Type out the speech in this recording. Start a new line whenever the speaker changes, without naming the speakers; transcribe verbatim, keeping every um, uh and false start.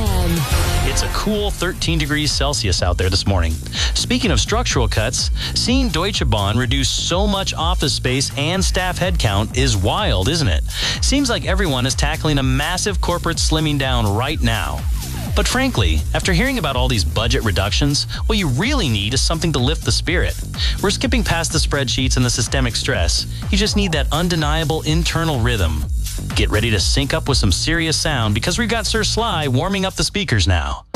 M.
It's a cool thirteen degrees Celsius out there this morning. Speaking of structural cuts, seeing Deutsche Bahn reduce so much office space and staff headcount is wild, isn't it? Seems like everyone is tackling a massive corporate slimming down right now. But frankly, after hearing about all these budget reductions, what you really need is something to lift the spirit. We're skipping past the spreadsheets and the systemic stress. You just need that undeniable internal rhythm. Get ready to sync up with some serious sound because we've got Sir Sly warming up the speakers now.